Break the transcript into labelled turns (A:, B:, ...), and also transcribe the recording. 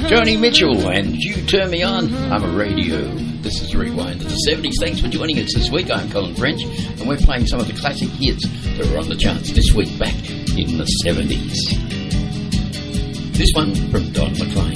A: Joni Mitchell and You Turn Me On. I'm a radio. This is Rewind to the 70s. Thanks for joining us this week. I'm Colin French, and we're playing some of the classic hits that were on the charts this week back in the 70s. This one from Don McLean.